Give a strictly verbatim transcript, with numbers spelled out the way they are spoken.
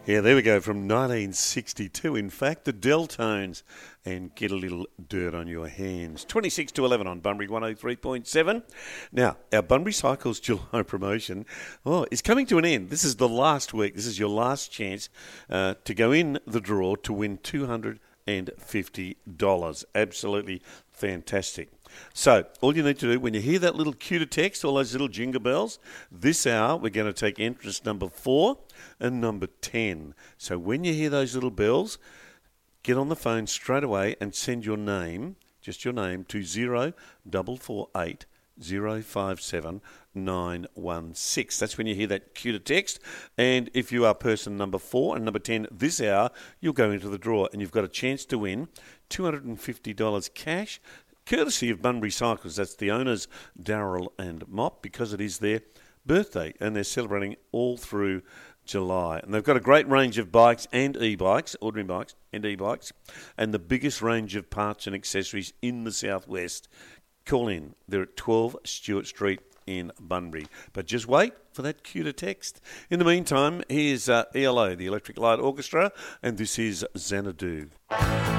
Yeah, there we go, from nineteen sixty-two, in fact, the Deltones, and get a little dirt on your hands. twenty-six to eleven on Bunbury one oh three point seven. Now, our Bunbury Cycles July promotion oh, is coming to an end. This is the last week. This is your last chance uh, to go in the draw to win two hundred fifty dollars. Absolutely fantastic. So, all you need to do, when you hear that little cue to text, all those little jingle bells, this hour we're going to take entrance number four and number ten. So when you hear those little bells, get on the phone straight away and send your name, just your name, to zero four four eight zero five seven nine one six. That's when you hear that cue to text. And if you are person number four and number ten this hour, you'll go into the draw and you've got a chance to win two hundred fifty dollars cash, courtesy of Bunbury Cycles. That's the owners, Daryl and Mop, because it is their birthday and they're celebrating all through July. And they've got a great range of bikes and e-bikes, ordinary bikes and e-bikes, and the biggest range of parts and accessories in the southwest. Call in. They're at twelve Stewart Street in Bunbury. But just wait for that cue to text. In the meantime, here's uh, E L O, the Electric Light Orchestra, and this is Xanadu.